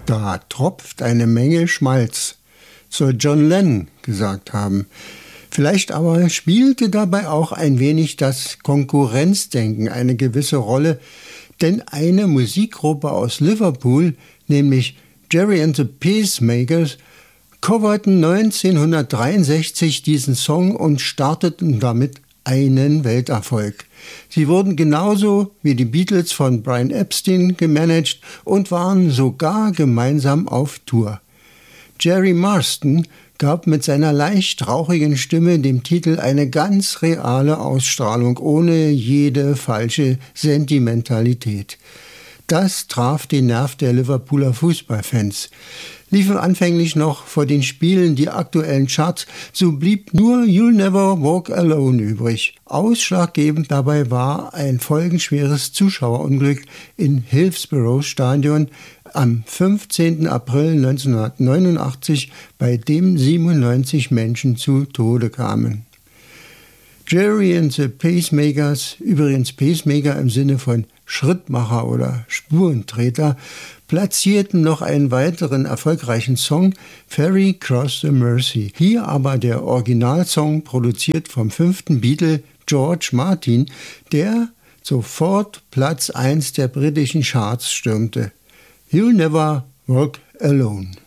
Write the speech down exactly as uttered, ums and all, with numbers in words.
Da tropft eine Menge Schmalz, soll John Lennon gesagt haben. Vielleicht aber spielte dabei auch ein wenig das Konkurrenzdenken eine gewisse Rolle, denn eine Musikgruppe aus Liverpool, nämlich Gerry and the Pacemakers, coverten neunzehnhundertdreiundsechzig diesen Song und starteten damit einen Welterfolg. Sie wurden genauso wie die Beatles von Brian Epstein gemanagt und waren sogar gemeinsam auf Tour. Jerry Marston gab mit seiner leicht rauchigen Stimme dem Titel eine ganz reale Ausstrahlung, ohne jede falsche Sentimentalität. Das traf den Nerv der Liverpooler Fußballfans. Liefen anfänglich noch vor den Spielen die aktuellen Charts, so blieb nur You'll Never Walk Alone übrig. Ausschlaggebend dabei war ein folgenschweres Zuschauerunglück im Hillsborough Stadion am fünfzehnten April neunzehnhundertneunundachtzig, bei dem siebenundneunzig Menschen zu Tode kamen. Gerry and the Pacemakers, übrigens Pacemaker im Sinne von Schrittmacher oder Spurentreter, platzierten noch einen weiteren erfolgreichen Song, Ferry Cross the Mersey. Hier aber der Originalsong, produziert vom fünften Beatle George Martin, der sofort Platz eins der britischen Charts stürmte. You'll Never Walk Alone.